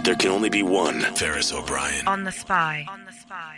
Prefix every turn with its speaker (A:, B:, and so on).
A: There can only be one Ferris O'Brien.
B: On the Spy.